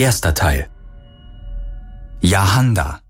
Erster Teil. Jahanda.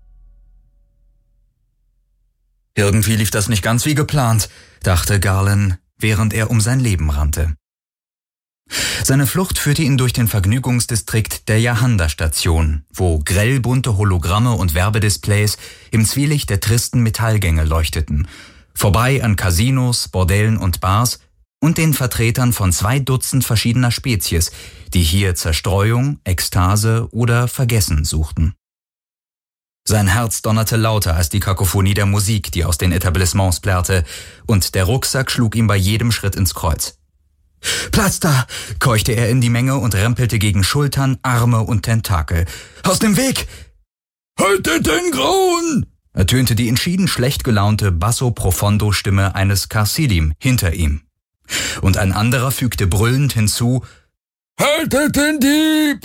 Irgendwie lief das nicht ganz wie geplant, dachte Garland, während er um sein Leben rannte. Seine Flucht führte ihn durch den Vergnügungsdistrikt der Jahanda-Station, wo grellbunte Hologramme und Werbedisplays im Zwielicht der tristen Metallgänge leuchteten, vorbei an Casinos, Bordellen und Bars und den Vertretern von 2 Dutzend verschiedener Spezies, die hier Zerstreuung, Ekstase oder Vergessen suchten. Sein Herz donnerte lauter als die Kakophonie der Musik, die aus den Etablissements plärrte, und der Rucksack schlug ihm bei jedem Schritt ins Kreuz. »Platz da!« keuchte er in die Menge und rempelte gegen Schultern, Arme und Tentakel. »Aus dem Weg!« »Haltet den Grauen!« ertönte die entschieden schlecht gelaunte Basso-Profondo-Stimme eines Carsilim hinter ihm. Und ein anderer fügte brüllend hinzu, »Haltet den Dieb!«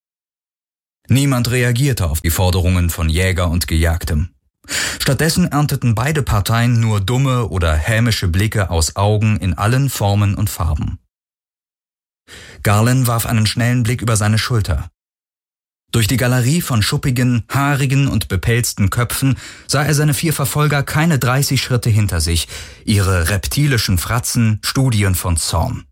Niemand reagierte auf die Forderungen von Jäger und Gejagtem. Stattdessen ernteten beide Parteien nur dumme oder hämische Blicke aus Augen in allen Formen und Farben. Garland warf einen schnellen Blick über seine Schulter. Durch die Galerie von schuppigen, haarigen und bepelzten Köpfen sah er seine 4 Verfolger keine 30 Schritte hinter sich, ihre reptilischen Fratzen Studien von Zorn.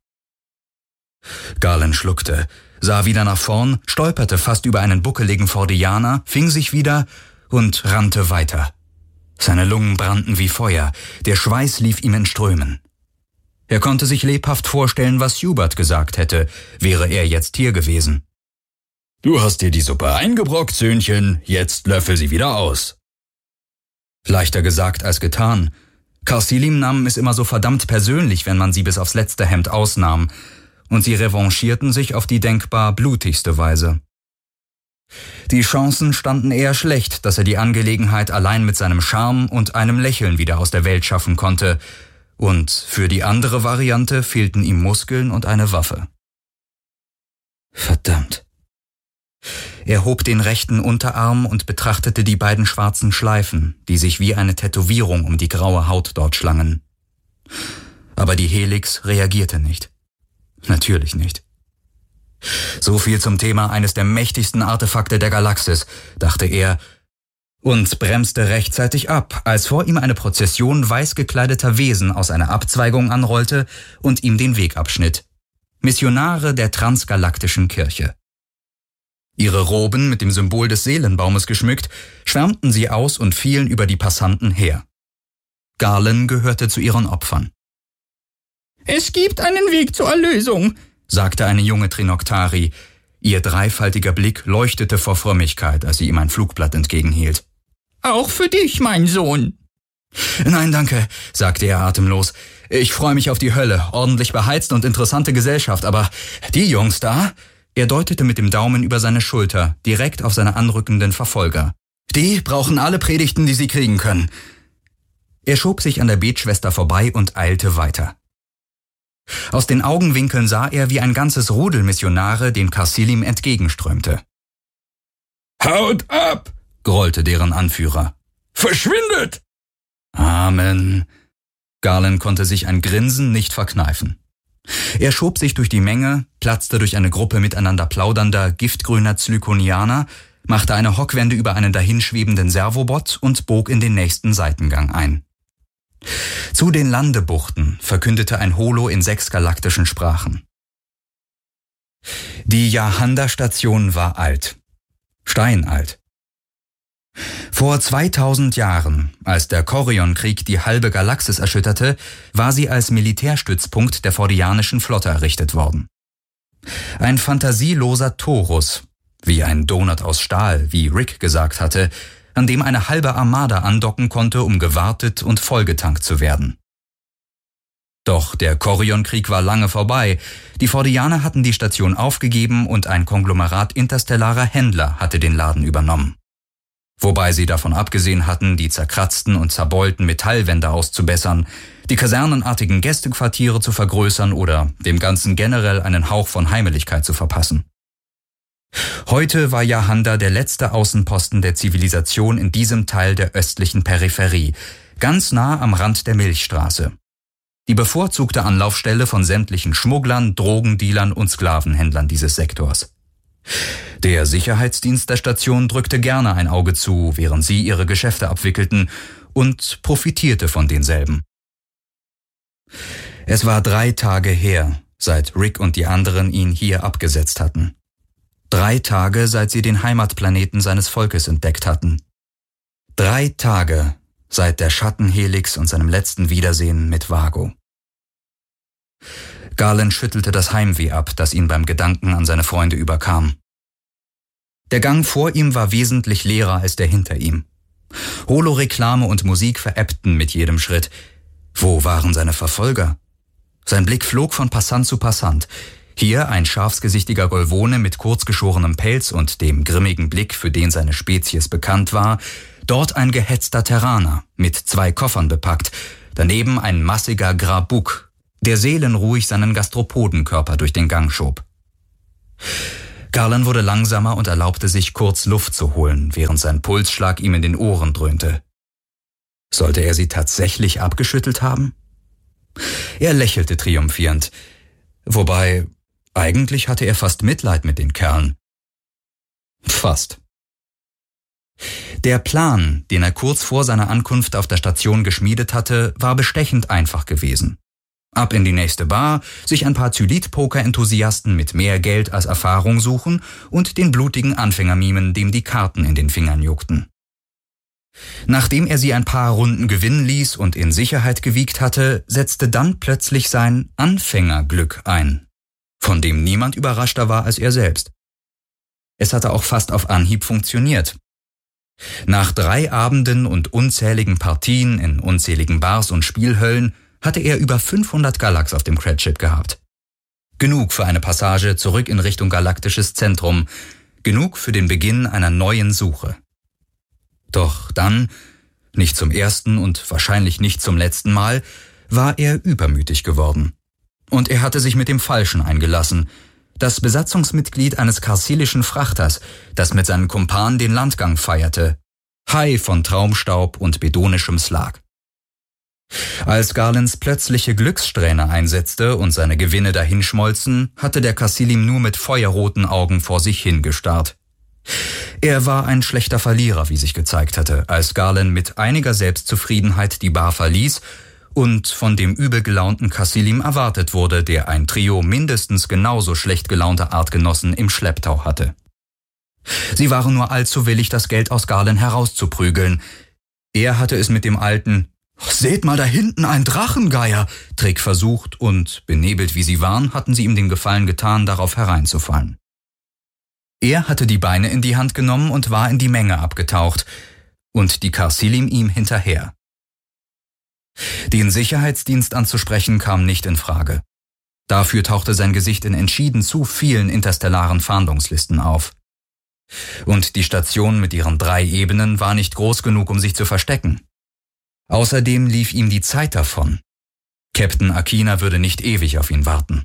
Garland schluckte, sah wieder nach vorn, stolperte fast über einen buckeligen Fordianer, fing sich wieder und rannte weiter. Seine Lungen brannten wie Feuer, der Schweiß lief ihm in Strömen. Er konnte sich lebhaft vorstellen, was Hubert gesagt hätte, wäre er jetzt hier gewesen. »Du hast dir die Suppe eingebrockt, Söhnchen, jetzt löffel sie wieder aus.« Leichter gesagt als getan. Carsilim nahmen es immer so verdammt persönlich, wenn man sie bis aufs letzte Hemd ausnahm, und sie revanchierten sich auf die denkbar blutigste Weise. Die Chancen standen eher schlecht, dass er die Angelegenheit allein mit seinem Charme und einem Lächeln wieder aus der Welt schaffen konnte, und für die andere Variante fehlten ihm Muskeln und eine Waffe. Verdammt. Er hob den rechten Unterarm und betrachtete die beiden schwarzen Schleifen, die sich wie eine Tätowierung um die graue Haut dort schlangen. Aber die Helix reagierte nicht. Natürlich nicht. So viel zum Thema eines der mächtigsten Artefakte der Galaxis, dachte er, und bremste rechtzeitig ab, als vor ihm eine Prozession weiß gekleideter Wesen aus einer Abzweigung anrollte und ihm den Weg abschnitt. Missionare der transgalaktischen Kirche. Ihre Roben mit dem Symbol des Seelenbaumes geschmückt, schwärmten sie aus und fielen über die Passanten her. Garland gehörte zu ihren Opfern. »Es gibt einen Weg zur Erlösung«, sagte eine junge Trinoktari. Ihr dreifaltiger Blick leuchtete vor Frömmigkeit, als sie ihm ein Flugblatt entgegenhielt. »Auch für dich, mein Sohn.« »Nein, danke«, sagte er atemlos. »Ich freue mich auf die Hölle, ordentlich beheizt und interessante Gesellschaft, aber die Jungs da...« Er deutete mit dem Daumen über seine Schulter, direkt auf seine anrückenden Verfolger. »Die brauchen alle Predigten, die sie kriegen können.« Er schob sich an der Betschwester vorbei und eilte weiter. Aus den Augenwinkeln sah er, wie ein ganzes Rudel Missionare den Carsilim entgegenströmte. »Haut ab«, grollte deren Anführer. »Verschwindet!« »Amen.« Garland konnte sich ein Grinsen nicht verkneifen. Er schob sich durch die Menge, platzte durch eine Gruppe miteinander plaudernder, giftgrüner Zlykonianer, machte eine Hockwende über einen dahinschwebenden Servobot und bog in den nächsten Seitengang ein. Zu den Landebuchten verkündete ein Holo in 6 galaktischen Sprachen. Die Jahanda-Station war alt. Steinalt. Vor 2000 Jahren, als der Chorion-Krieg die halbe Galaxis erschütterte, war sie als Militärstützpunkt der fordianischen Flotte errichtet worden. Ein fantasieloser Torus, wie ein Donut aus Stahl, wie Rick gesagt hatte, an dem eine halbe Armada andocken konnte, um gewartet und vollgetankt zu werden. Doch der Chorion-Krieg war lange vorbei. Die Fordianer hatten die Station aufgegeben und ein Konglomerat interstellarer Händler hatte den Laden übernommen. Wobei sie davon abgesehen hatten, die zerkratzten und zerbeulten Metallwände auszubessern, die kasernenartigen Gästequartiere zu vergrößern oder dem Ganzen generell einen Hauch von Heimeligkeit zu verpassen. Heute war Jahanda der letzte Außenposten der Zivilisation in diesem Teil der östlichen Peripherie, ganz nah am Rand der Milchstraße. Die bevorzugte Anlaufstelle von sämtlichen Schmugglern, Drogendealern und Sklavenhändlern dieses Sektors. Der Sicherheitsdienst der Station drückte gerne ein Auge zu, während sie ihre Geschäfte abwickelten, und profitierte von denselben. Es war 3 Tage her, seit Rick und die anderen ihn hier abgesetzt hatten. 3 Tage, seit sie den Heimatplaneten seines Volkes entdeckt hatten. 3 Tage seit der Schattenhelix und seinem letzten Wiedersehen mit Vago. Garland schüttelte das Heimweh ab, das ihn beim Gedanken an seine Freunde überkam. Der Gang vor ihm war wesentlich leerer als der hinter ihm. Holoreklame und Musik verebbten mit jedem Schritt. Wo waren seine Verfolger? Sein Blick flog von Passant zu Passant. Hier ein schafsgesichtiger Golvone mit kurzgeschorenem Pelz und dem grimmigen Blick, für den seine Spezies bekannt war. Dort ein gehetzter Terraner mit 2 Koffern bepackt. Daneben ein massiger Grabuk, der seelenruhig seinen Gastropodenkörper durch den Gang schob. Garland wurde langsamer und erlaubte sich, kurz Luft zu holen, während sein Pulsschlag ihm in den Ohren dröhnte. Sollte er sie tatsächlich abgeschüttelt haben? Er lächelte triumphierend. Wobei, eigentlich hatte er fast Mitleid mit den Kerlen. Fast. Der Plan, den er kurz vor seiner Ankunft auf der Station geschmiedet hatte, war bestechend einfach gewesen. Ab in die nächste Bar, sich ein paar Zylit-Poker-Enthusiasten mit mehr Geld als Erfahrung suchen und den blutigen Anfänger mimen, dem die Karten in den Fingern juckten. Nachdem er sie ein paar Runden gewinnen ließ und in Sicherheit gewiegt hatte, setzte dann plötzlich sein Anfängerglück ein, von dem niemand überraschter war als er selbst. Es hatte auch fast auf Anhieb funktioniert. Nach 3 Abenden und unzähligen Partien in unzähligen Bars und Spielhöllen hatte er über 500 Galax auf dem Cratchit gehabt. Genug für eine Passage zurück in Richtung galaktisches Zentrum, genug für den Beginn einer neuen Suche. Doch dann, nicht zum ersten und wahrscheinlich nicht zum letzten Mal, war er übermütig geworden. Und er hatte sich mit dem Falschen eingelassen, das Besatzungsmitglied eines karsilischen Frachters, das mit seinen Kumpanen den Landgang feierte, high von Traumstaub und bedonischem Slag. Als Garlands plötzliche Glückssträhne einsetzte und seine Gewinne dahinschmolzen, hatte der Karsilim nur mit feuerroten Augen vor sich hingestarrt. Er war ein schlechter Verlierer, wie sich gezeigt hatte, als Garland mit einiger Selbstzufriedenheit die Bar verließ und von dem übel gelaunten Karsilim erwartet wurde, der ein Trio mindestens genauso schlecht gelaunter Artgenossen im Schlepptau hatte. Sie waren nur allzu willig, das Geld aus Garland herauszuprügeln. Er hatte es mit dem alten »Seht mal da hinten, ein Drachengeier« Trick versucht und, benebelt wie sie waren, hatten sie ihm den Gefallen getan, darauf hereinzufallen. Er hatte die Beine in die Hand genommen und war in die Menge abgetaucht, und die Karsilim ihm hinterher. Den Sicherheitsdienst anzusprechen kam nicht in Frage. Dafür tauchte sein Gesicht in entschieden zu vielen interstellaren Fahndungslisten auf. Und die Station mit ihren 3 Ebenen war nicht groß genug, um sich zu verstecken. Außerdem lief ihm die Zeit davon. Captain Akina würde nicht ewig auf ihn warten.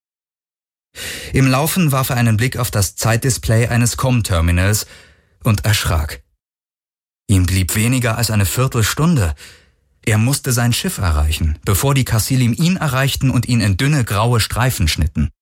Im Laufen warf er einen Blick auf das Zeitdisplay eines Com-Terminals und erschrak. Ihm blieb weniger als eine Viertelstunde. Er musste sein Schiff erreichen, bevor die Karsilim ihn erreichten und ihn in dünne graue Streifen schnitten.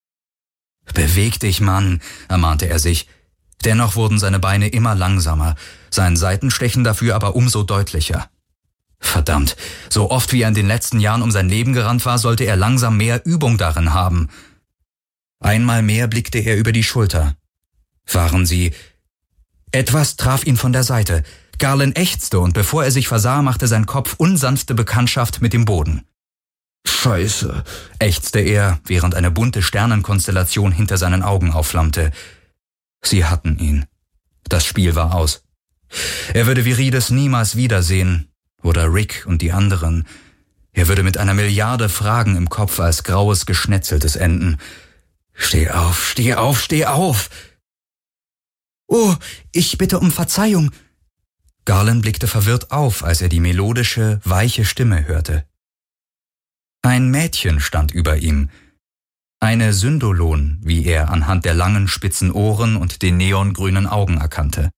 »Beweg dich, Mann«, ermahnte er sich. Dennoch wurden seine Beine immer langsamer, sein Seitenstechen dafür aber umso deutlicher. Verdammt, so oft wie er in den letzten Jahren um sein Leben gerannt war, sollte er langsam mehr Übung darin haben. Einmal mehr blickte er über die Schulter. Waren sie... Etwas traf ihn von der Seite. Garland ächzte und bevor er sich versah, machte sein Kopf unsanfte Bekanntschaft mit dem Boden. »Scheiße«, ächzte er, während eine bunte Sternenkonstellation hinter seinen Augen aufflammte. Sie hatten ihn. Das Spiel war aus. Er würde Virides niemals wiedersehen. Oder Rick und die anderen. Er würde mit einer Milliarde Fragen im Kopf als graues Geschnetzeltes enden. »Steh auf, steh auf, steh auf!« »Oh, ich bitte um Verzeihung!« Garland blickte verwirrt auf, als er die melodische, weiche Stimme hörte. Ein Mädchen stand über ihm. Eine Syndolon, wie er anhand der langen, spitzen Ohren und den neongrünen Augen erkannte.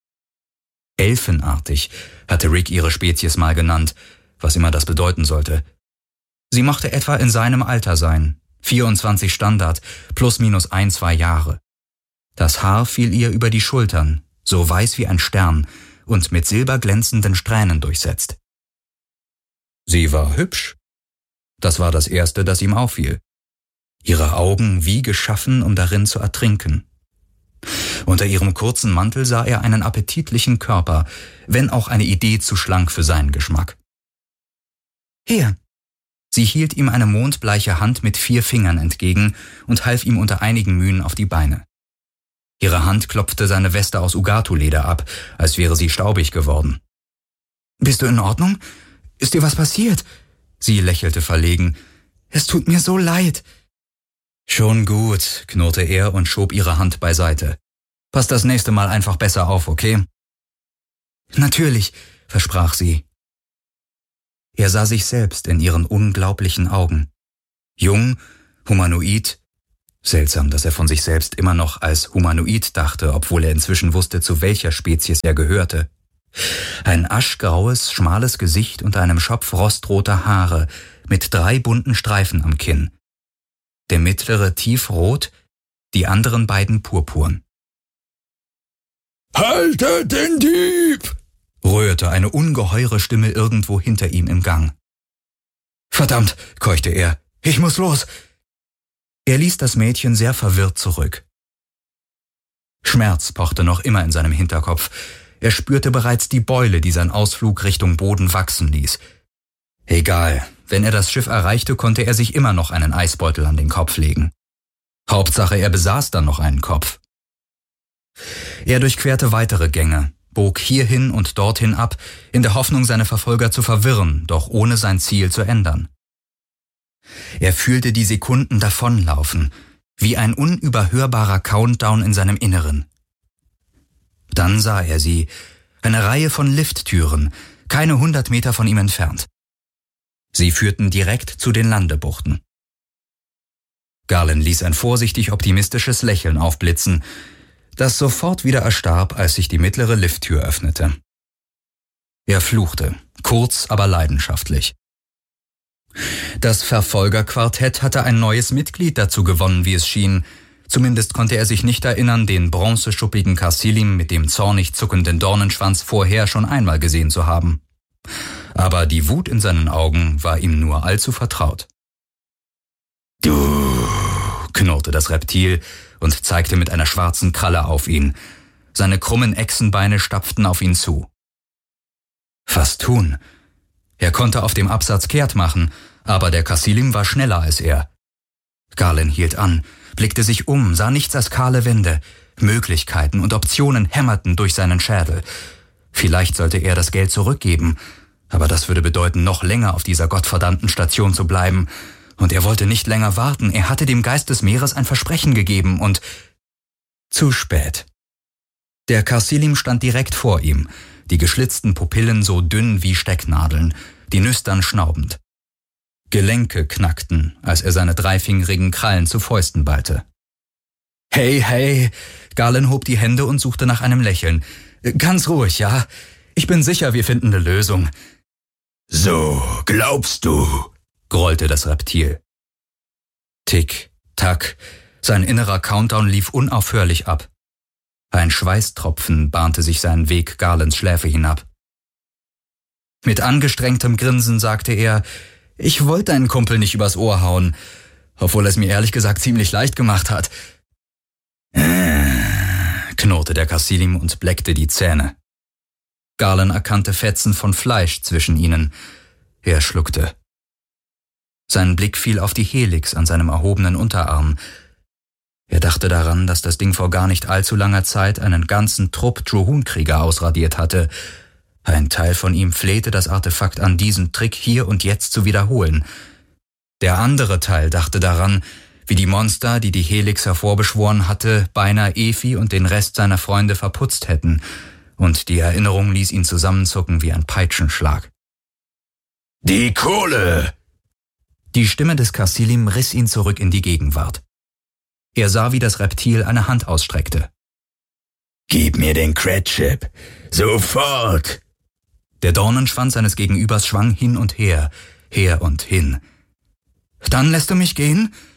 Elfenartig hatte Rick ihre Spezies mal genannt, was immer das bedeuten sollte. Sie mochte etwa in seinem Alter sein, 24 Standard, plus minus 1-2 Jahre. Das Haar fiel ihr über die Schultern, so weiß wie ein Stern und mit silberglänzenden Strähnen durchsetzt. Sie war hübsch. Das war das Erste, das ihm auffiel. Ihre Augen wie geschaffen, um darin zu ertrinken. Unter ihrem kurzen Mantel sah er einen appetitlichen Körper, wenn auch eine Idee zu schlank für seinen Geschmack. »Hier!« Sie hielt ihm eine mondbleiche Hand mit 4 Fingern entgegen und half ihm unter einigen Mühen auf die Beine. Ihre Hand klopfte seine Weste aus Ugato-Leder ab, als wäre sie staubig geworden. »Bist du in Ordnung? Ist dir was passiert?« Sie lächelte verlegen. »Es tut mir so leid.« »Schon gut«, knurrte er und schob ihre Hand beiseite. »Pass das nächste Mal einfach besser auf, okay?« »Natürlich«, versprach sie. Er sah sich selbst in ihren unglaublichen Augen. Jung, humanoid. Seltsam, dass er von sich selbst immer noch als humanoid dachte, obwohl er inzwischen wusste, zu welcher Spezies er gehörte. Ein aschgraues, schmales Gesicht unter einem Schopf rostroter Haare mit 3 bunten Streifen am Kinn. Der mittlere tiefrot, die anderen beiden purpurn. »Haltet den Dieb!« rührte eine ungeheure Stimme irgendwo hinter ihm im Gang. »Verdammt«, keuchte er, »ich muss los!« Er ließ das Mädchen sehr verwirrt zurück. Schmerz pochte noch immer in seinem Hinterkopf. Er spürte bereits die Beule, die sein Ausflug Richtung Boden wachsen ließ. Egal, wenn er das Schiff erreichte, konnte er sich immer noch einen Eisbeutel an den Kopf legen. Hauptsache, er besaß dann noch einen Kopf. Er durchquerte weitere Gänge, bog hierhin und dorthin ab, in der Hoffnung, seine Verfolger zu verwirren, doch ohne sein Ziel zu ändern. Er fühlte die Sekunden davonlaufen, wie ein unüberhörbarer Countdown in seinem Inneren. Dann sah er sie, eine Reihe von Lifttüren, keine 100 Meter von ihm entfernt. Sie führten direkt zu den Landebuchten. Garland ließ ein vorsichtig optimistisches Lächeln aufblitzen, das sofort wieder erstarb, als sich die mittlere Lifttür öffnete. Er fluchte, kurz, aber leidenschaftlich. Das Verfolgerquartett hatte ein neues Mitglied dazu gewonnen, wie es schien. Zumindest konnte er sich nicht erinnern, den bronzeschuppigen Karsilim mit dem zornig zuckenden Dornenschwanz vorher schon einmal gesehen zu haben. Aber die Wut in seinen Augen war ihm nur allzu vertraut. »Du«, knurrte das Reptil und zeigte mit einer schwarzen Kralle auf ihn. Seine krummen Echsenbeine stapften auf ihn zu. Was tun? Er konnte auf dem Absatz kehrt machen, aber der Karsilim war schneller als er. Garland hielt an, blickte sich um, sah nichts als kahle Wände. Möglichkeiten und Optionen hämmerten durch seinen Schädel. Vielleicht sollte er das Geld zurückgeben, aber das würde bedeuten, noch länger auf dieser gottverdammten Station zu bleiben. Und er wollte nicht länger warten, er hatte dem Geist des Meeres ein Versprechen gegeben und... Zu spät. Der Karsilim stand direkt vor ihm, die geschlitzten Pupillen so dünn wie Stecknadeln, die Nüstern schnaubend. Gelenke knackten, als er seine 3-fingerigen Krallen zu Fäusten ballte. »Hey, hey«, Garland hob die Hände und suchte nach einem Lächeln. »Ganz ruhig, ja? Ich bin sicher, wir finden eine Lösung.« »So, glaubst du?«, grollte das Reptil. Tick, tack, sein innerer Countdown lief unaufhörlich ab. Ein Schweißtropfen bahnte sich seinen Weg Garlands Schläfe hinab. Mit angestrengtem Grinsen sagte er, »Ich wollte deinen Kumpel nicht übers Ohr hauen, obwohl er es mir ehrlich gesagt ziemlich leicht gemacht hat.« knurrte der Karsilim und bleckte die Zähne. Garland erkannte Fetzen von Fleisch zwischen ihnen. Er schluckte. Sein Blick fiel auf die Helix an seinem erhobenen Unterarm. Er dachte daran, dass das Ding vor gar nicht allzu langer Zeit einen ganzen Trupp Drohun-Krieger ausradiert hatte. Ein Teil von ihm flehte das Artefakt an, diesen Trick hier und jetzt zu wiederholen. Der andere Teil dachte daran, wie die Monster, die die Helix hervorbeschworen hatte, beinahe Efi und den Rest seiner Freunde verputzt hätten, und die Erinnerung ließ ihn zusammenzucken wie ein Peitschenschlag. »Die Kohle!« Die Stimme des Karsilim riss ihn zurück in die Gegenwart. Er sah, wie das Reptil eine Hand ausstreckte. »Gib mir den Cratchip! Sofort!« Der Dornenschwanz seines Gegenübers schwang hin und her, her und hin. »Dann lässt du mich gehen?«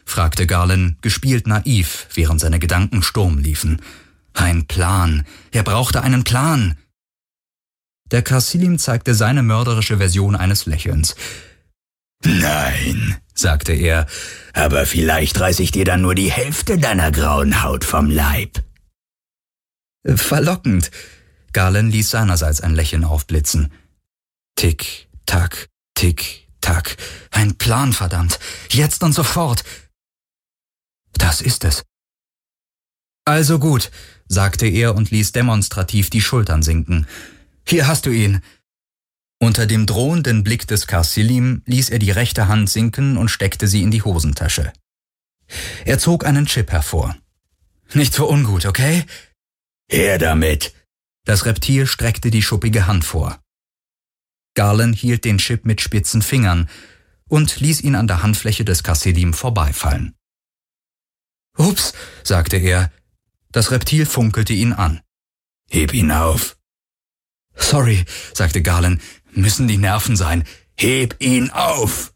fragte Garland, gespielt naiv, während seine Gedanken Sturm liefen. Ein Plan. Er brauchte einen Plan. Der Qasilim zeigte seine mörderische Version eines Lächelns. »Nein«, sagte er, »aber vielleicht reiß ich dir dann nur die Hälfte deiner grauen Haut vom Leib.« »Verlockend.« Garland ließ seinerseits ein Lächeln aufblitzen. »Tick, tack, tick, tack. Ein Plan, verdammt. Jetzt und sofort.« »Das ist es.« »Also gut«, sagte er und ließ demonstrativ die Schultern sinken. »Hier hast du ihn.« Unter dem drohenden Blick des Qasilim ließ er die rechte Hand sinken und steckte sie in die Hosentasche. Er zog einen Chip hervor. »Nicht so ungut, okay?« »Her damit!« Das Reptil streckte die schuppige Hand vor. Garland hielt den Chip mit spitzen Fingern und ließ ihn an der Handfläche des Qasilim vorbeifallen. »Ups«, sagte er. Das Reptil funkelte ihn an. »Heb ihn auf.« »Sorry«, sagte Garland, »müssen die Nerven sein. »Heb ihn auf!«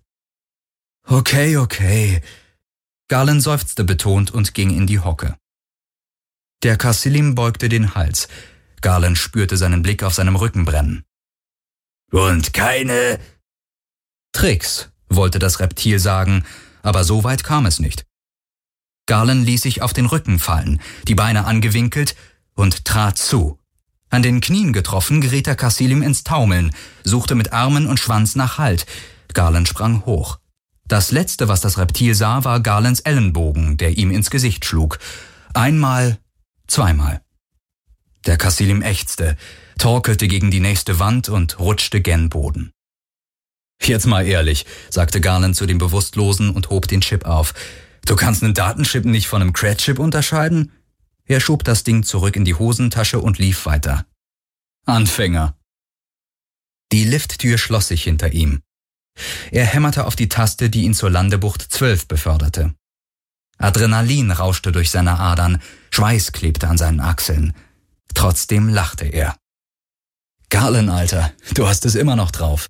Okay. Garland seufzte betont und ging in die Hocke. Der Qasilim beugte den Hals. Garland spürte seinen Blick auf seinem Rücken brennen. »Und keine...« »Tricks«, wollte das Reptil sagen, aber so weit kam es nicht. Garland ließ sich auf den Rücken fallen, die Beine angewinkelt und trat zu. An den Knien getroffen geriet der Qasilim ins Taumeln, suchte mit Armen und Schwanz nach Halt. Garland sprang hoch. Das Letzte, was das Reptil sah, war Garlands Ellenbogen, der ihm ins Gesicht schlug. Einmal, zweimal. Der Qasilim ächzte, torkelte gegen die nächste Wand und rutschte gen Boden. »Jetzt mal ehrlich«, sagte Garland zu dem Bewusstlosen und hob den Chip auf. »Du kannst einen Datenchip nicht von einem Cred-Chip unterscheiden?« Er schob das Ding zurück in die Hosentasche und lief weiter. »Anfänger!« Die Lifttür schloss sich hinter ihm. Er hämmerte auf die Taste, die ihn zur Landebucht 12 beförderte. Adrenalin rauschte durch seine Adern, Schweiß klebte an seinen Achseln. Trotzdem lachte er. »Garland, Alter, du hast es immer noch drauf.«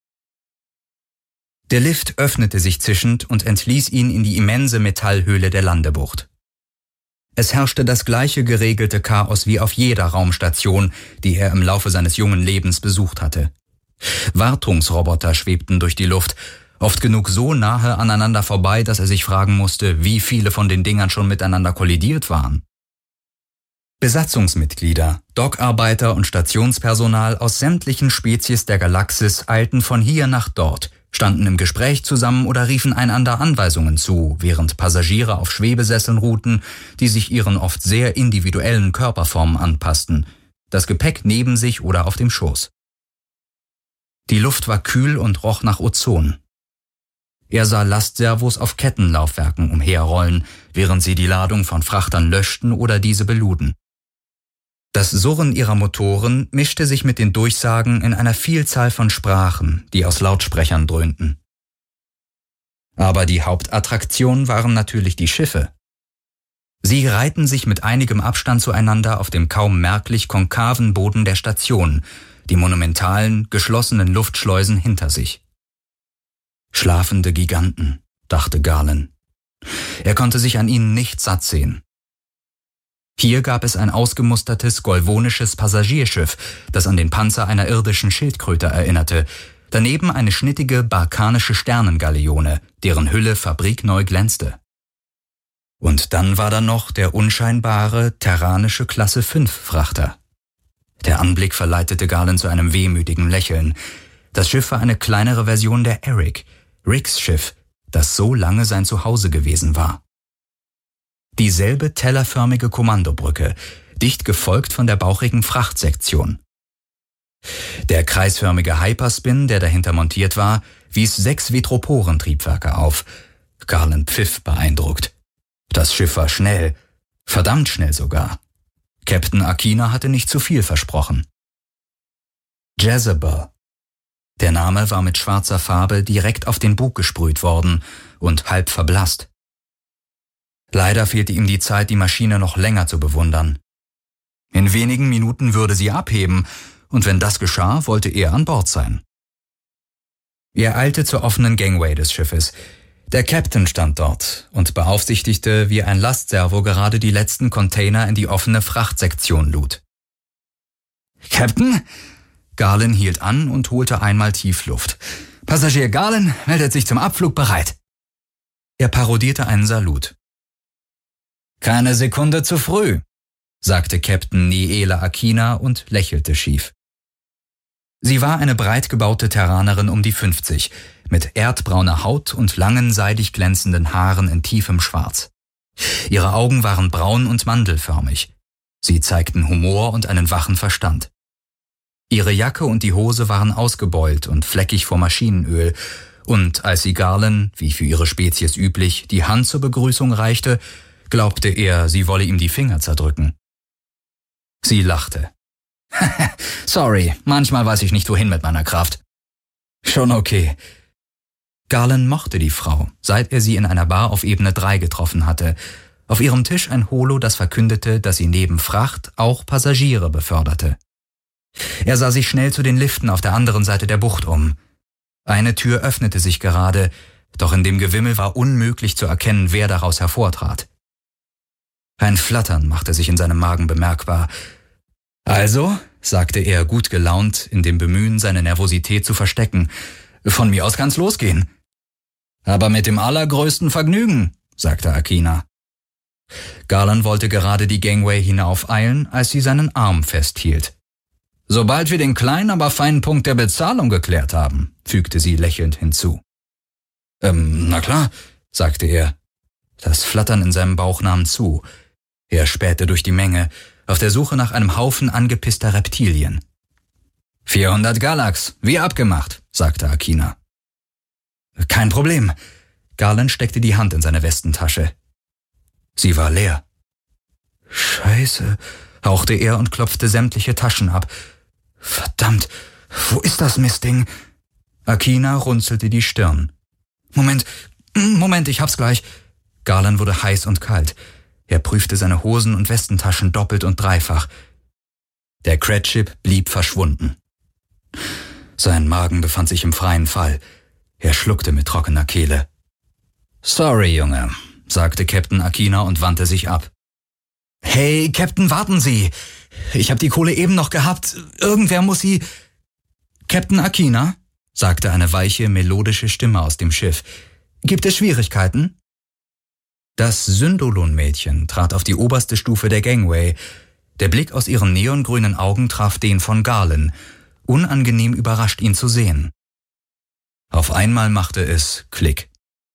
Der Lift öffnete sich zischend und entließ ihn in die immense Metallhöhle der Landebucht. Es herrschte das gleiche geregelte Chaos wie auf jeder Raumstation, die er im Laufe seines jungen Lebens besucht hatte. Wartungsroboter schwebten durch die Luft, oft genug so nahe aneinander vorbei, dass er sich fragen musste, wie viele von den Dingern schon miteinander kollidiert waren. Besatzungsmitglieder, Dockarbeiter und Stationspersonal aus sämtlichen Spezies der Galaxis eilten von hier nach dort, standen im Gespräch zusammen oder riefen einander Anweisungen zu, während Passagiere auf Schwebesesseln ruhten, die sich ihren oft sehr individuellen Körperformen anpassten, das Gepäck neben sich oder auf dem Schoß. Die Luft war kühl und roch nach Ozon. Er sah Lastservos auf Kettenlaufwerken umherrollen, während sie die Ladung von Frachtern löschten oder diese beluden. Das Surren ihrer Motoren mischte sich mit den Durchsagen in einer Vielzahl von Sprachen, die aus Lautsprechern dröhnten. Aber die Hauptattraktion waren natürlich die Schiffe. Sie reihten sich mit einigem Abstand zueinander auf dem kaum merklich konkaven Boden der Station, die monumentalen, geschlossenen Luftschleusen hinter sich. Schlafende Giganten, dachte Garland. Er konnte sich an ihnen nicht satt sehen. Hier gab es ein ausgemustertes golvonisches Passagierschiff, das an den Panzer einer irdischen Schildkröte erinnerte, daneben eine schnittige barkanische Sternengaleone, deren Hülle fabrikneu glänzte. Und dann war da noch der unscheinbare terranische Klasse 5 Frachter. Der Anblick verleitete Garland zu einem wehmütigen Lächeln. Das Schiff war eine kleinere Version der Eric, Ricks Schiff, das so lange sein Zuhause gewesen war. Dieselbe tellerförmige Kommandobrücke, dicht gefolgt von der bauchigen Frachtsektion. Der kreisförmige Hyperspin, der dahinter montiert war, wies 6 Vitroporentriebwerke auf. Garland pfiff beeindruckt. Das Schiff war schnell, verdammt schnell sogar. Captain Akina hatte nicht zu viel versprochen. Jezebel. Der Name war mit schwarzer Farbe direkt auf den Bug gesprüht worden und halb verblasst. Leider fehlte ihm die Zeit, die Maschine noch länger zu bewundern. In wenigen Minuten würde sie abheben, und wenn das geschah, wollte er an Bord sein. Er eilte zur offenen Gangway des Schiffes. Der Captain stand dort und beaufsichtigte, wie ein Lastservo gerade die letzten Container in die offene Frachtsektion lud. »Captain?« Garland hielt an und holte einmal tief Luft. »Passagier Garland meldet sich zum Abflug bereit.« Er parodierte einen Salut. »Keine Sekunde zu früh«, sagte Captain Niela Akina und lächelte schief. Sie war eine breit gebaute Terranerin um die 50, mit erdbrauner Haut und langen, seidig glänzenden Haaren in tiefem Schwarz. Ihre Augen waren braun und mandelförmig. Sie zeigten Humor und einen wachen Verstand. Ihre Jacke und die Hose waren ausgebeult und fleckig vor Maschinenöl, und als sie Garland, wie für ihre Spezies üblich, die Hand zur Begrüßung reichte, glaubte er, sie wolle ihm die Finger zerdrücken. Sie lachte. »Sorry, manchmal weiß ich nicht, wohin mit meiner Kraft.« »Schon okay.« Garland mochte die Frau, seit er sie in einer Bar auf Ebene 3 getroffen hatte. Auf ihrem Tisch ein Holo, das verkündete, dass sie neben Fracht auch Passagiere beförderte. Er sah sich schnell zu den Liften auf der anderen Seite der Bucht um. Eine Tür öffnete sich gerade, doch in dem Gewimmel war unmöglich zu erkennen, wer daraus hervortrat. Ein Flattern machte sich in seinem Magen bemerkbar. »Also«, sagte er gut gelaunt, in dem Bemühen, seine Nervosität zu verstecken, »von mir aus kann's losgehen.« »Aber mit dem allergrößten Vergnügen«, sagte Akina. Garland wollte gerade die Gangway hinaufeilen, als sie seinen Arm festhielt. »Sobald wir den kleinen, aber feinen Punkt der Bezahlung geklärt haben«, fügte sie lächelnd hinzu. Na klar«, sagte er. Das Flattern in seinem Bauch nahm zu. Er spähte durch die Menge, auf der Suche nach einem Haufen angepisster Reptilien. 400 Galax, wie abgemacht, sagte Akina. Kein Problem. Garland steckte die Hand in seine Westentasche. Sie war leer. Scheiße, hauchte er und klopfte sämtliche Taschen ab. Verdammt, wo ist das Mistding? Akina runzelte die Stirn. Moment, ich hab's gleich. Garland wurde heiß und kalt. Er prüfte seine Hosen- und Westentaschen doppelt und dreifach. Der Cratchip blieb verschwunden. Sein Magen befand sich im freien Fall. Er schluckte mit trockener Kehle. »Sorry, Junge«, sagte Captain Akina und wandte sich ab. »Hey, Captain, warten Sie! Ich hab die Kohle eben noch gehabt. Irgendwer muss sie...« »Captain Akina«, sagte eine weiche, melodische Stimme aus dem Schiff. »Gibt es Schwierigkeiten?« Das Syndolon-Mädchen trat auf die oberste Stufe der Gangway. Der Blick aus ihren neongrünen Augen traf den von Garland, unangenehm überrascht, ihn zu sehen. Auf einmal machte es Klick.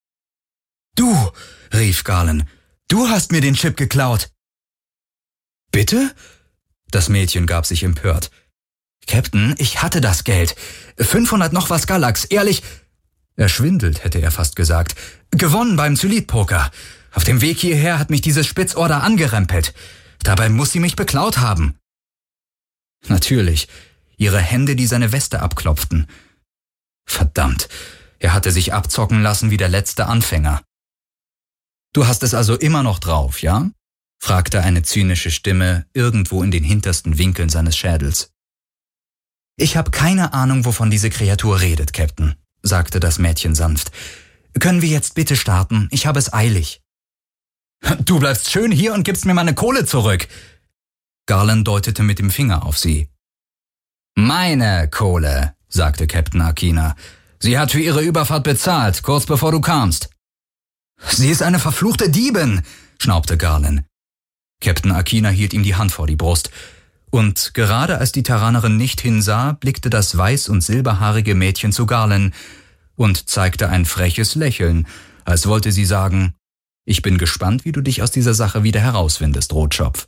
»Du«, rief Garland, »du hast mir den Chip geklaut!« »Bitte?« Das Mädchen gab sich empört. »Captain, ich hatte das Geld. 500 noch was Galax, ehrlich...« Erschwindelt, hätte er fast gesagt. »Gewonnen beim Zylit-Poker. Auf dem Weg hierher hat mich dieses Spitzorder angerempelt. Dabei muss sie mich beklaut haben.« Natürlich, ihre Hände, die seine Weste abklopften. Verdammt, er hatte sich abzocken lassen wie der letzte Anfänger. »Du hast es also immer noch drauf, ja?« fragte eine zynische Stimme irgendwo in den hintersten Winkeln seines Schädels. »Ich habe keine Ahnung, wovon diese Kreatur redet, Captain«, sagte das Mädchen sanft. »Können wir jetzt bitte starten? Ich habe es eilig.« »Du bleibst schön hier und gibst mir meine Kohle zurück!« Garland deutete mit dem Finger auf sie. »Meine Kohle«, sagte Captain Akina. »Sie hat für ihre Überfahrt bezahlt, kurz bevor du kamst.« »Sie ist eine verfluchte Diebin«, schnaubte Garland. Captain Akina hielt ihm die Hand vor die Brust. Und gerade als die Terranerin nicht hinsah, blickte das weiß- und silberhaarige Mädchen zu Garland und zeigte ein freches Lächeln, als wollte sie sagen, »Ich bin gespannt, wie du dich aus dieser Sache wieder herauswindest, Rotschopf.«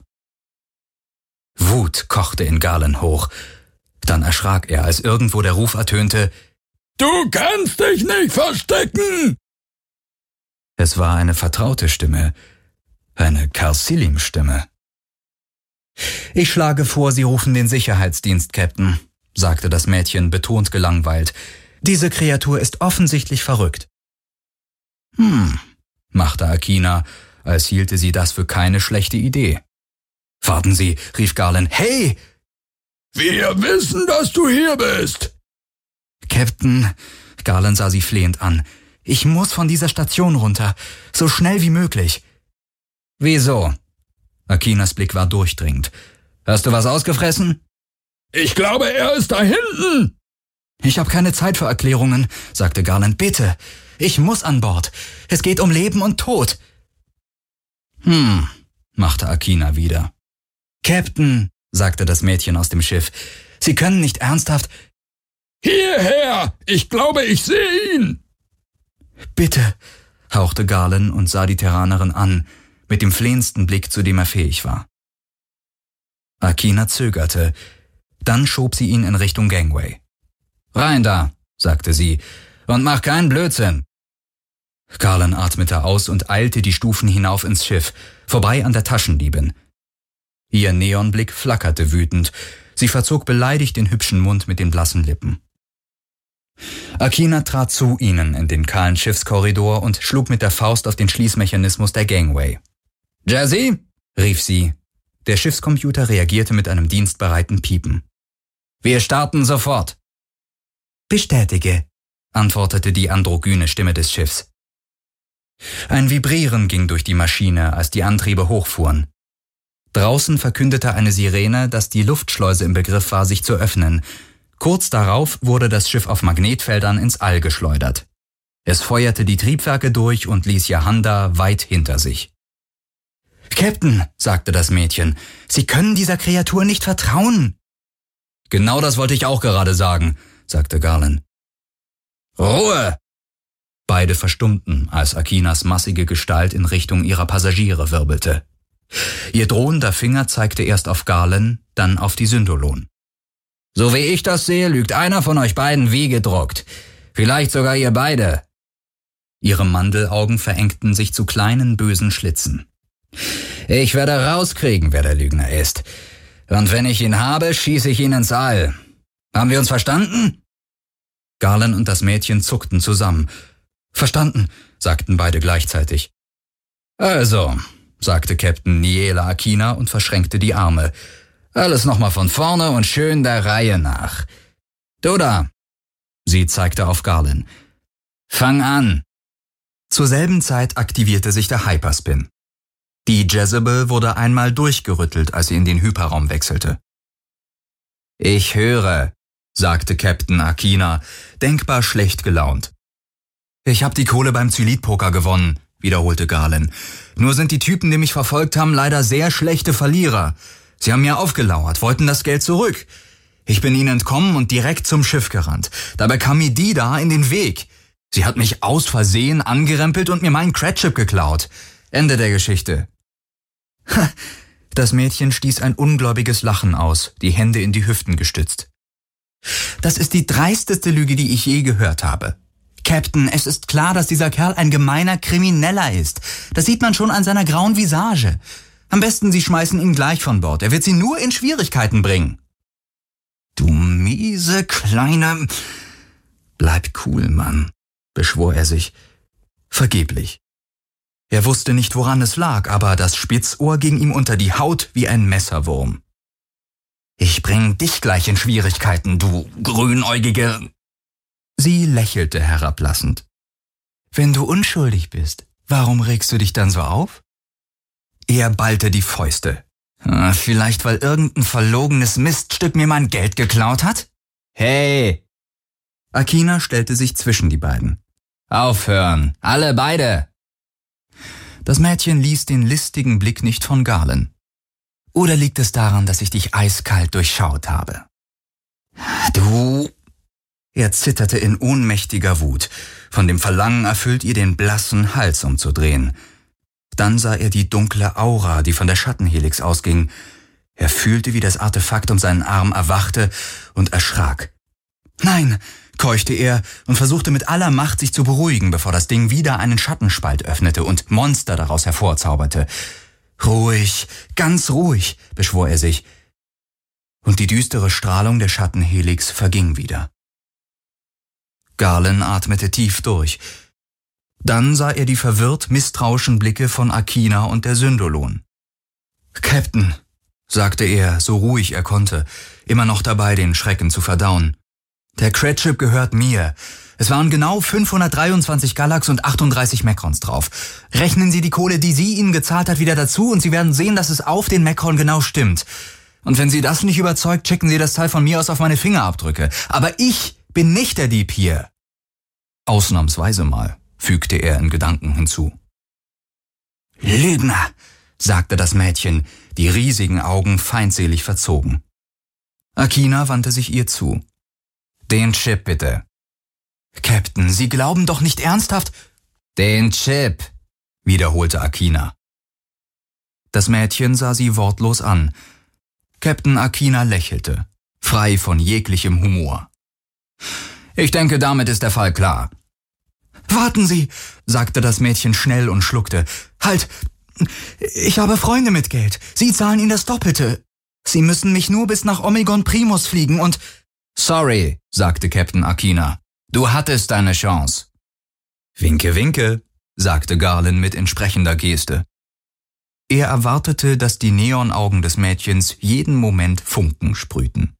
Wut kochte in Garland hoch. Dann erschrak er, als irgendwo der Ruf ertönte, »Du kannst dich nicht verstecken!« Es war eine vertraute Stimme, eine Karsilim-Stimme. »Ich schlage vor, Sie rufen den Sicherheitsdienst, Captain«, sagte das Mädchen betont gelangweilt. »Diese Kreatur ist offensichtlich verrückt.« machte Akina, als hielte sie das für keine schlechte Idee. »Warten Sie«, rief Garland. »Hey!« »Wir wissen, dass du hier bist!« »Captain«, Garland sah sie flehend an, Ich muss von dieser Station runter, so schnell wie möglich. Wieso? Akinas Blick war durchdringend. Hast du was ausgefressen? Ich glaube, er ist da hinten. Ich habe keine Zeit für Erklärungen, sagte Garland. Bitte, ich muss an Bord. Es geht um Leben und Tod. Machte Akina wieder. Captain, sagte das Mädchen aus dem Schiff, Sie können nicht ernsthaft... Hierher! Ich glaube, ich sehe ihn! Bitte, hauchte Garland und sah die Terranerin an, mit dem flehendsten Blick, zu dem er fähig war. Akina zögerte, dann schob sie ihn in Richtung Gangway. »Rein da«, sagte sie, »und mach keinen Blödsinn.« Garland atmete aus und eilte die Stufen hinauf ins Schiff, vorbei an der Taschendiebin. Ihr Neonblick flackerte wütend, sie verzog beleidigt den hübschen Mund mit den blassen Lippen. Akina trat zu ihnen in den kahlen Schiffskorridor und schlug mit der Faust auf den Schließmechanismus der Gangway. »Jazzy«, rief sie. Der Schiffscomputer reagierte mit einem dienstbereiten Piepen. »Wir starten sofort.« »Bestätige«, antwortete die androgyne Stimme des Schiffs. Ein Vibrieren ging durch die Maschine, als die Antriebe hochfuhren. Draußen verkündete eine Sirene, dass die Luftschleuse im Begriff war, sich zu öffnen. Kurz darauf wurde das Schiff auf Magnetfeldern ins All geschleudert. Es feuerte die Triebwerke durch und ließ Jahanda weit hinter sich. »Captain«, sagte das Mädchen, »Sie können dieser Kreatur nicht vertrauen.« »Genau das wollte ich auch gerade sagen«, sagte Garland. »Ruhe!« Beide verstummten, als Akinas massige Gestalt in Richtung ihrer Passagiere wirbelte. Ihr drohender Finger zeigte erst auf Garland, dann auf die Syndolon. »So wie ich das sehe, lügt einer von euch beiden wie gedruckt. Vielleicht sogar ihr beide.« Ihre Mandelaugen verengten sich zu kleinen, bösen Schlitzen. »Ich werde rauskriegen, wer der Lügner ist. Und wenn ich ihn habe, schieße ich ihn ins All. Haben wir uns verstanden?« Garland und das Mädchen zuckten zusammen. »Verstanden«, sagten beide gleichzeitig. »Also«, sagte Captain Niela Akina und verschränkte die Arme. »Alles nochmal von vorne und schön der Reihe nach. Du da«, sie zeigte auf Garland. »Fang an.« Zur selben Zeit aktivierte sich der Hyperspin. Die Jezebel wurde einmal durchgerüttelt, als sie in den Hyperraum wechselte. »Ich höre«, sagte Captain Akina, denkbar schlecht gelaunt. »Ich hab die Kohle beim Zylit-Poker gewonnen«, wiederholte Garland. »Nur sind die Typen, die mich verfolgt haben, leider sehr schlechte Verlierer. Sie haben mir aufgelauert, wollten das Geld zurück. Ich bin ihnen entkommen und direkt zum Schiff gerannt. Dabei kam mir die da in den Weg. Sie hat mich aus Versehen angerempelt und mir meinen Credchip geklaut. Ende der Geschichte.« Das Mädchen stieß ein ungläubiges Lachen aus, die Hände in die Hüften gestützt. »Das ist die dreisteste Lüge, die ich je gehört habe. Captain, es ist klar, dass dieser Kerl ein gemeiner Krimineller ist. Das sieht man schon an seiner grauen Visage. Am besten, Sie schmeißen ihn gleich von Bord. Er wird Sie nur in Schwierigkeiten bringen.« »Du miese kleine...« »Bleib cool, Mann«, beschwor er sich. Vergeblich. Er wusste nicht, woran es lag, aber das Spitzohr ging ihm unter die Haut wie ein Messerwurm. »Ich bring dich gleich in Schwierigkeiten, du grünäugige...« Sie lächelte herablassend. »Wenn du unschuldig bist, warum regst du dich dann so auf?« Er ballte die Fäuste. »Vielleicht, weil irgendein verlogenes Miststück mir mein Geld geklaut hat?« »Hey!« Akina stellte sich zwischen die beiden. »Aufhören! Alle beide!« Das Mädchen ließ den listigen Blick nicht von Garland. »Oder liegt es daran, dass ich dich eiskalt durchschaut habe?« »Du...« Er zitterte in ohnmächtiger Wut. Von dem Verlangen erfüllt ihr den blassen Hals umzudrehen. Dann sah er die dunkle Aura, die von der Schattenhelix ausging. Er fühlte, wie das Artefakt um seinen Arm erwachte und erschrak. »Nein«, keuchte er und versuchte mit aller Macht, sich zu beruhigen, bevor das Ding wieder einen Schattenspalt öffnete und Monster daraus hervorzauberte. »Ruhig, ganz ruhig«, beschwor er sich. Und die düstere Strahlung der Schattenhelix verging wieder. Garland atmete tief durch. Dann sah er die verwirrt misstrauischen Blicke von Akina und der Syndolon. »Captain«, sagte er, so ruhig er konnte, immer noch dabei, den Schrecken zu verdauen. »Der Credchip gehört mir. Es waren genau 523 Galax und 38 Mekrons drauf. Rechnen Sie die Kohle, die sie Ihnen gezahlt hat, wieder dazu und Sie werden sehen, dass es auf den Mekron genau stimmt. Und wenn Sie das nicht überzeugt, checken Sie das Teil von mir aus auf meine Fingerabdrücke. Aber ich bin nicht der Dieb hier. Ausnahmsweise mal, fügte er in Gedanken hinzu. Lügner, sagte das Mädchen, die riesigen Augen feindselig verzogen. Akina wandte sich ihr zu. Den Chip bitte. Captain, Sie glauben doch nicht ernsthaft? Den Chip, wiederholte Akina. Das Mädchen sah sie wortlos an. Captain Akina lächelte, frei von jeglichem Humor. Ich denke, damit ist der Fall klar. Warten Sie, sagte das Mädchen schnell und schluckte. Halt, ich habe Freunde mit Geld. Sie zahlen Ihnen das Doppelte. Sie müssen mich nur bis nach Omegon Primus fliegen und... Sorry, sagte Captain Akina. Du hattest deine Chance. Winke, winke, sagte Garland mit entsprechender Geste. Er erwartete, dass die Neonaugen des Mädchens jeden Moment Funken sprühten.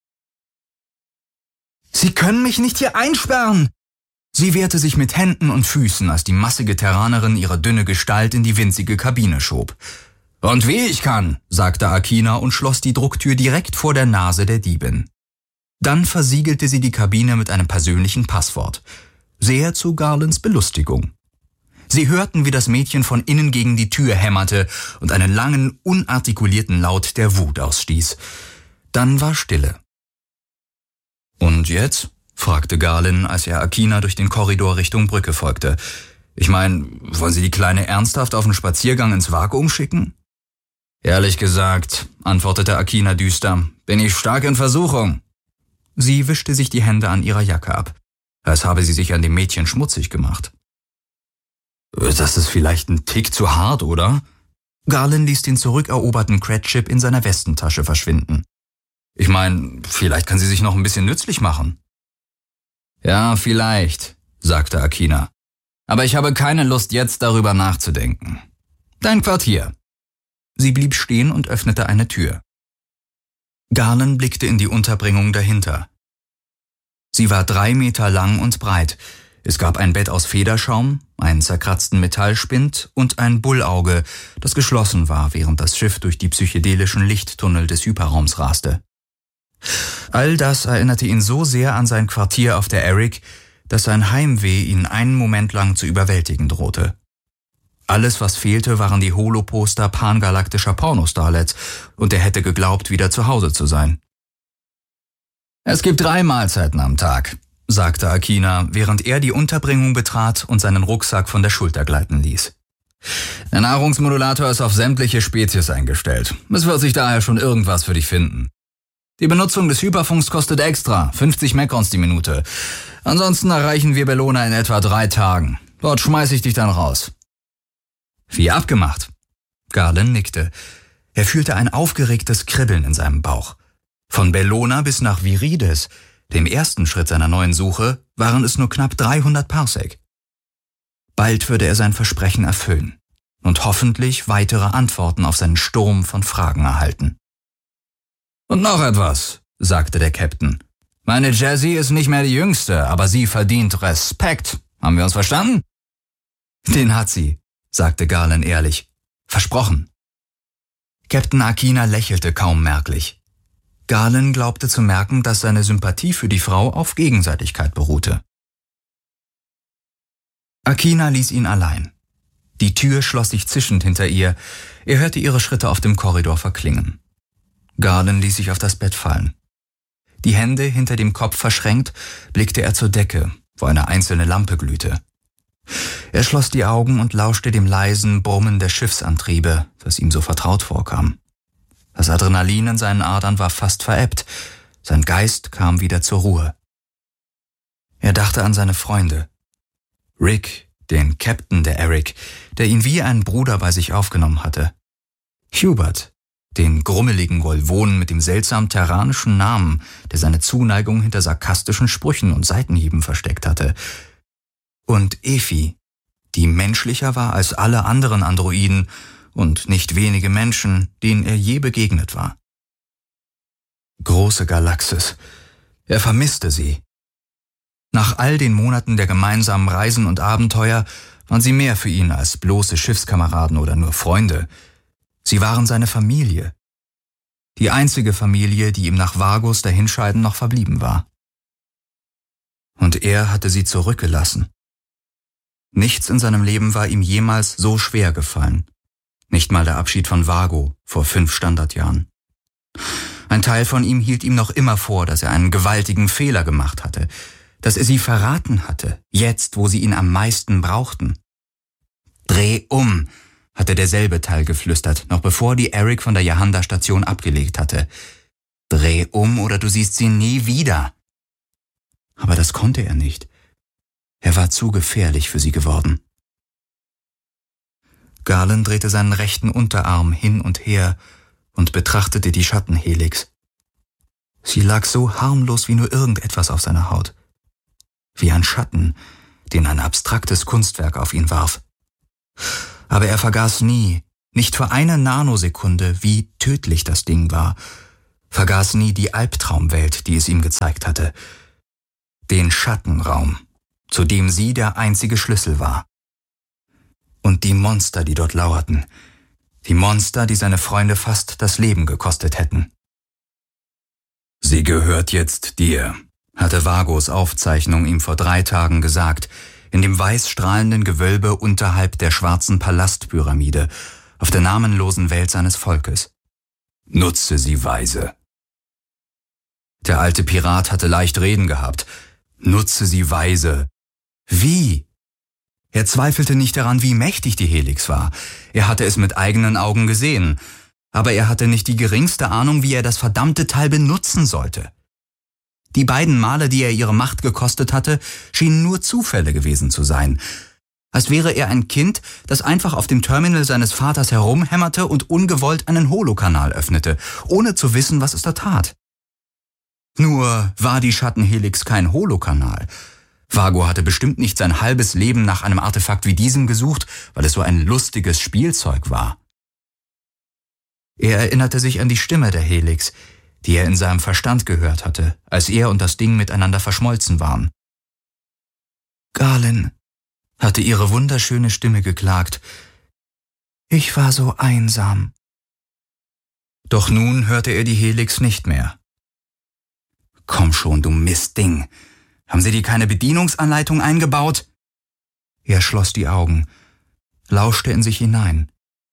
Sie können mich nicht hier einsperren! Sie wehrte sich mit Händen und Füßen, als die massige Terranerin ihre dünne Gestalt in die winzige Kabine schob. Und wie ich kann, sagte Akina und schloss die Drucktür direkt vor der Nase der Diebin. Dann versiegelte sie die Kabine mit einem persönlichen Passwort. Sehr zu Garlands Belustigung. Sie hörten, wie das Mädchen von innen gegen die Tür hämmerte und einen langen, unartikulierten Laut der Wut ausstieß. Dann war Stille. Und jetzt? Fragte Garland, als er Akina durch den Korridor Richtung Brücke folgte. Ich meine, wollen Sie die Kleine ernsthaft auf einen Spaziergang ins Vakuum schicken? Ehrlich gesagt, antwortete Akina düster, bin ich stark in Versuchung. Sie wischte sich die Hände an ihrer Jacke ab, als habe sie sich an dem Mädchen schmutzig gemacht. Das ist vielleicht ein Tick zu hart, oder? Garland ließ den zurückeroberten Cred-Chip in seiner Westentasche verschwinden. Ich meine, vielleicht kann sie sich noch ein bisschen nützlich machen. Ja, vielleicht, sagte Akina. Aber ich habe keine Lust, jetzt darüber nachzudenken. Dein Quartier. Sie blieb stehen und öffnete eine Tür. Garland blickte in die Unterbringung dahinter. Sie war 3 Meter lang und breit. Es gab ein Bett aus Federschaum, einen zerkratzten Metallspind und ein Bullauge, das geschlossen war, während das Schiff durch die psychedelischen Lichttunnel des Hyperraums raste. All das erinnerte ihn so sehr an sein Quartier auf der Erik, dass sein Heimweh ihn einen Moment lang zu überwältigen drohte. Alles, was fehlte, waren die Holoposter pangalaktischer Pornostarlets, und er hätte geglaubt, wieder zu Hause zu sein. Es gibt 3 Mahlzeiten am Tag, sagte Akina, während er die Unterbringung betrat und seinen Rucksack von der Schulter gleiten ließ. Der Nahrungsmodulator ist auf sämtliche Spezies eingestellt. Es wird sich daher schon irgendwas für dich finden. Die Benutzung des Hyperfunks kostet extra, 50 Mekrons die Minute. Ansonsten erreichen wir Bellona in etwa 3 Tagen. Dort schmeiße ich dich dann raus. Wie abgemacht. Garland nickte. Er fühlte ein aufgeregtes Kribbeln in seinem Bauch. Von Bellona bis nach Virides, dem ersten Schritt seiner neuen Suche, waren es nur knapp 300 Parsec. Bald würde er sein Versprechen erfüllen und hoffentlich weitere Antworten auf seinen Sturm von Fragen erhalten. Und noch etwas, sagte der Captain. Meine Jessie ist nicht mehr die Jüngste, aber sie verdient Respekt. Haben wir uns verstanden? Den hat sie, sagte Garland ehrlich. Versprochen. Captain Akina lächelte kaum merklich. Garland glaubte zu merken, dass seine Sympathie für die Frau auf Gegenseitigkeit beruhte. Akina ließ ihn allein. Die Tür schloss sich zischend hinter ihr. Er hörte ihre Schritte auf dem Korridor verklingen. Garland ließ sich auf das Bett fallen. Die Hände hinter dem Kopf verschränkt, blickte er zur Decke, wo eine einzelne Lampe glühte. Er schloss die Augen und lauschte dem leisen Brummen der Schiffsantriebe, das ihm so vertraut vorkam. Das Adrenalin in seinen Adern war fast verebbt, sein Geist kam wieder zur Ruhe. Er dachte an seine Freunde. Rick, den Captain der Erik, der ihn wie einen Bruder bei sich aufgenommen hatte. Hubert, den grummeligen Volvonen mit dem seltsam terranischen Namen, der seine Zuneigung hinter sarkastischen Sprüchen und Seitenhieben versteckt hatte. Und Efi, die menschlicher war als alle anderen Androiden und nicht wenige Menschen, denen er je begegnet war. Große Galaxis. Er vermisste sie. Nach all den Monaten der gemeinsamen Reisen und Abenteuer waren sie mehr für ihn als bloße Schiffskameraden oder nur Freunde. Sie waren seine Familie. Die einzige Familie, die ihm nach Vagos Dahinscheiden noch verblieben war. Und er hatte sie zurückgelassen. Nichts in seinem Leben war ihm jemals so schwer gefallen. Nicht mal der Abschied von Vago vor 5 Standardjahren. Ein Teil von ihm hielt ihm noch immer vor, dass er einen gewaltigen Fehler gemacht hatte, dass er sie verraten hatte, jetzt, wo sie ihn am meisten brauchten. »Dreh um«, hatte derselbe Teil geflüstert, noch bevor die Eric von der Jahanda-Station abgelegt hatte. »Dreh um oder du siehst sie nie wieder.« Aber das konnte er nicht. Er war zu gefährlich für sie geworden. Galen drehte seinen rechten Unterarm hin und her und betrachtete die Schattenhelix. Sie lag so harmlos wie nur irgendetwas auf seiner Haut. Wie ein Schatten, den ein abstraktes Kunstwerk auf ihn warf. Aber er vergaß nie, nicht für eine Nanosekunde, wie tödlich das Ding war, vergaß nie die Albtraumwelt, die es ihm gezeigt hatte. Den Schattenraum, zu dem sie der einzige Schlüssel war. Und die Monster, die dort lauerten. Die Monster, die seine Freunde fast das Leben gekostet hätten. »Sie gehört jetzt dir«, hatte Vagos Aufzeichnung ihm vor 3 Tagen gesagt, in dem weiß strahlenden Gewölbe unterhalb der schwarzen Palastpyramide, auf der namenlosen Welt seines Volkes. »Nutze sie weise.« Der alte Pirat hatte leicht reden gehabt. »Nutze sie weise.« Wie? Er zweifelte nicht daran, wie mächtig die Helix war. Er hatte es mit eigenen Augen gesehen. Aber er hatte nicht die geringste Ahnung, wie er das verdammte Teil benutzen sollte. Die 2 Male, die er ihre Macht gekostet hatte, schienen nur Zufälle gewesen zu sein. Als wäre er ein Kind, das einfach auf dem Terminal seines Vaters herumhämmerte und ungewollt einen Holokanal öffnete, ohne zu wissen, was es da tat. Nur war die Schattenhelix kein Holokanal. Vago hatte bestimmt nicht sein halbes Leben nach einem Artefakt wie diesem gesucht, weil es so ein lustiges Spielzeug war. Er erinnerte sich an die Stimme der Helix, die er in seinem Verstand gehört hatte, als er und das Ding miteinander verschmolzen waren. »Galen«, hatte ihre wunderschöne Stimme geklagt, »ich war so einsam.« Doch nun hörte er die Helix nicht mehr. »Komm schon, du Mistding! Haben Sie dir keine Bedienungsanleitung eingebaut?« Er schloss die Augen, lauschte in sich hinein.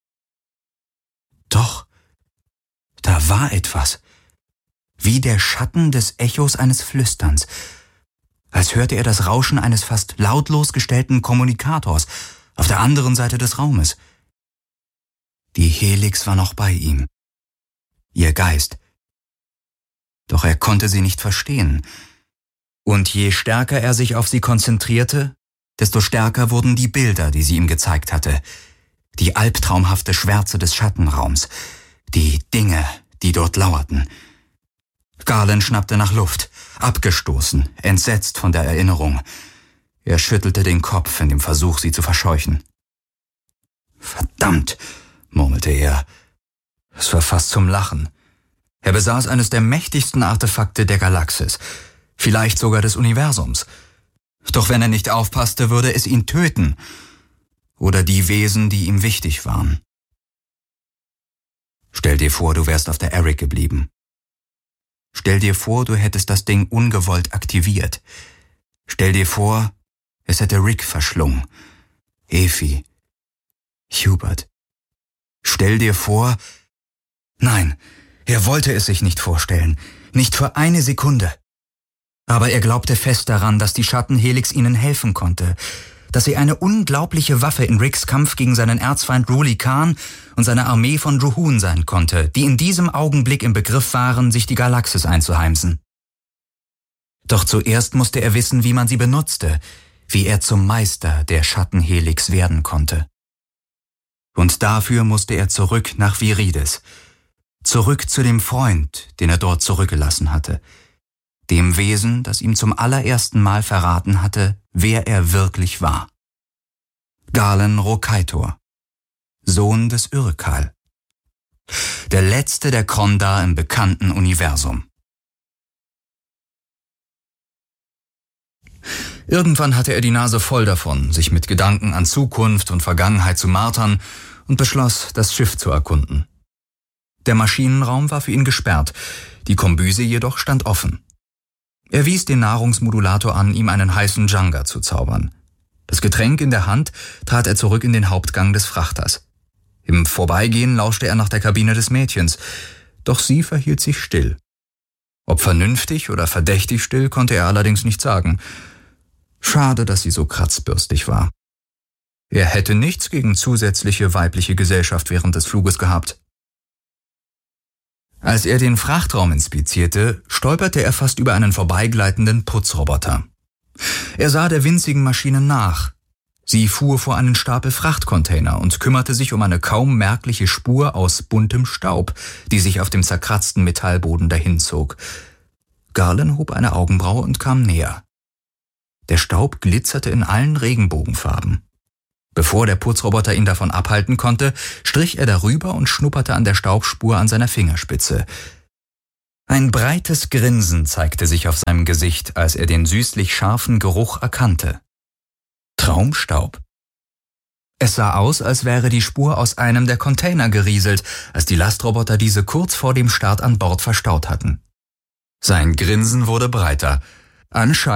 Doch, da war etwas, wie der Schatten des Echos eines Flüsterns, als hörte er das Rauschen eines fast lautlos gestellten Kommunikators auf der anderen Seite des Raumes. Die Helix war noch bei ihm, ihr Geist. Doch er konnte sie nicht verstehen. Und je stärker er sich auf sie konzentrierte, desto stärker wurden die Bilder, die sie ihm gezeigt hatte. Die albtraumhafte Schwärze des Schattenraums, die Dinge, die dort lauerten. Galen schnappte nach Luft, abgestoßen, entsetzt von der Erinnerung. Er schüttelte den Kopf in dem Versuch, sie zu verscheuchen. »Verdammt«, murmelte er. Es war fast zum Lachen. Er besaß eines der mächtigsten Artefakte der Galaxis, vielleicht sogar des Universums. Doch wenn er nicht aufpasste, würde es ihn töten. Oder die Wesen, die ihm wichtig waren. Stell dir vor, du wärst auf der Eric geblieben. Stell dir vor, du hättest das Ding ungewollt aktiviert. Stell dir vor, es hätte Rick verschlungen. Effie. Hubert. Stell dir vor... Nein, er wollte es sich nicht vorstellen. Nicht für eine Sekunde. Aber er glaubte fest daran, dass die Schattenhelix ihnen helfen konnte, dass sie eine unglaubliche Waffe in Ricks Kampf gegen seinen Erzfeind Ruli Khan und seine Armee von Juhun sein konnte, die in diesem Augenblick im Begriff waren, sich die Galaxis einzuheimsen. Doch zuerst musste er wissen, wie man sie benutzte, wie er zum Meister der Schattenhelix werden konnte. Und dafür musste er zurück nach Virides, zurück zu dem Freund, den er dort zurückgelassen hatte, dem Wesen, das ihm zum allerersten Mal verraten hatte, wer er wirklich war. Galen Rokaitor, Sohn des Urkal, der letzte der Krondar im bekannten Universum. Irgendwann hatte er die Nase voll davon, sich mit Gedanken an Zukunft und Vergangenheit zu martern, und beschloss, das Schiff zu erkunden. Der Maschinenraum war für ihn gesperrt, die Kombüse jedoch stand offen. Er wies den Nahrungsmodulator an, ihm einen heißen Djanga zu zaubern. Das Getränk in der Hand trat er zurück in den Hauptgang des Frachters. Im Vorbeigehen lauschte er nach der Kabine des Mädchens, doch sie verhielt sich still. Ob vernünftig oder verdächtig still, konnte er allerdings nicht sagen. Schade, dass sie so kratzbürstig war. Er hätte nichts gegen zusätzliche weibliche Gesellschaft während des Fluges gehabt. Als er den Frachtraum inspizierte, stolperte er fast über einen vorbeigleitenden Putzroboter. Er sah der winzigen Maschine nach. Sie fuhr vor einen Stapel Frachtcontainer und kümmerte sich um eine kaum merkliche Spur aus buntem Staub, die sich auf dem zerkratzten Metallboden dahinzog. Garland hob eine Augenbraue und kam näher. Der Staub glitzerte in allen Regenbogenfarben. Bevor der Putzroboter ihn davon abhalten konnte, strich er darüber und schnupperte an der Staubspur an seiner Fingerspitze. Ein breites Grinsen zeigte sich auf seinem Gesicht, als er den süßlich scharfen Geruch erkannte. Traumstaub. Es sah aus, als wäre die Spur aus einem der Container gerieselt, als die Lastroboter diese kurz vor dem Start an Bord verstaut hatten. Sein Grinsen wurde breiter. Anscheinend